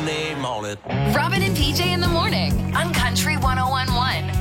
name on it. Robin and PJ in the morning on Country 101.1.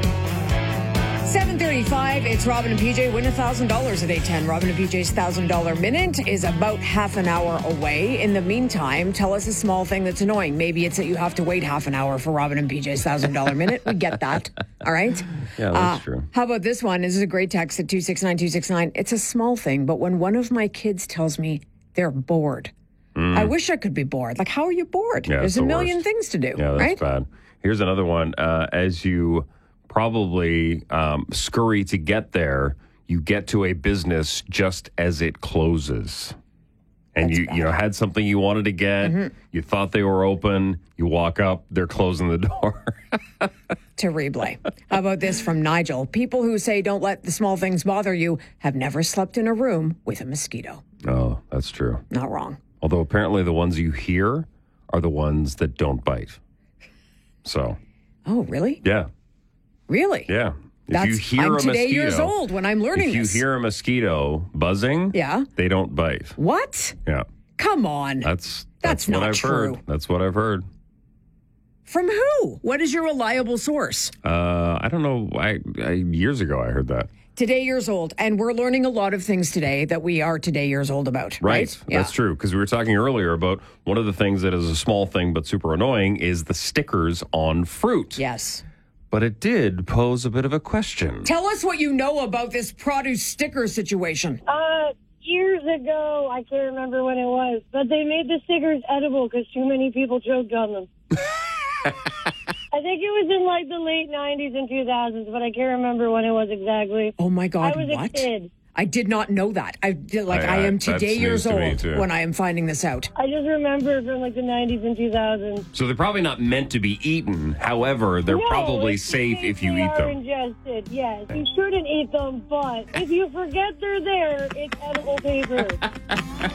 7:35, it's Robin and PJ. Win $1,000 at 8:10. Robin and PJ's $1,000 minute is about half an hour away. In the meantime, tell us a small thing that's annoying. Maybe it's that you have to wait half an hour for Robin and PJ's $1,000 minute. We get that. All right? Yeah, that's true. How about this one? This is a great text at 269-269. It's a small thing, but when one of my kids tells me they're bored, I wish I could be bored. Like, how are you bored? Yeah, There's it's a the million worst. things to do, Yeah, that's right? bad. Here's another one. As you probably scurry to get there, you get to a business just as it closes. And you had something you wanted to get. You thought they were open. You walk up, they're closing the door. Terrible. How about this from Nigel? People who say don't let the small things bother you have never slept in a room with a mosquito. Oh, that's true. Not wrong. Although apparently the ones you hear are the ones that don't bite. So, Oh, really? yeah. Really? Yeah. If you hear I'm a today mosquito, years old when I'm learning if you this. hear a mosquito buzzing, Yeah. they don't bite. What? Yeah. Come on. That's That's what not I've true. heard. That's what I've heard. From who? What is your reliable source? I don't know. I years ago I heard that. Today years old. And we're learning a lot of things today that we are today years old about. Right? Yeah. That's true. Because we were talking earlier about one of the things that is a small thing but super annoying is the stickers on fruit. Yes. But it did pose a bit of a question. Tell us what you know about this produce sticker situation. Years ago, I can't remember when it was, but they made the stickers edible because too many people choked on them. I think it was in like the late 90s and 2000s, but I can't remember when it was exactly. Oh my God, I was what? a kid. I did not know that. I am today that's years news to me, old too. when I am finding this out. I just remember from like the 90s and 2000s. So they're probably not meant to be eaten. However, they're No, probably it's safe if you they eat are them. Ingested, yes. You shouldn't eat them, but if you forget they're there, it's edible paper.